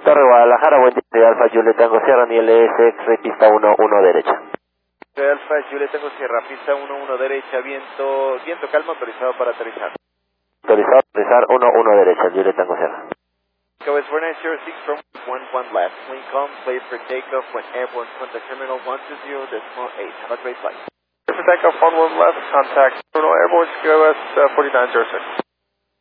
Torre Guadalajara, buen día, Alfa Juliet Tango Sierra, nivel SX, pista 1-1 derecha. Alfa Juliet Tango Sierra, pista 1-1 derecha, viento calma, autorizado para aterrizar. Autorizado a aterrizar 1-1 derecha, Juliet Tango Sierra. Go is 4906 from 11 left. Wind calm, cleared for takeoff when airborne, contact terminal 120.8. Have a great flight. Takeoff 11 left, contact terminal airborne, QoS 4906.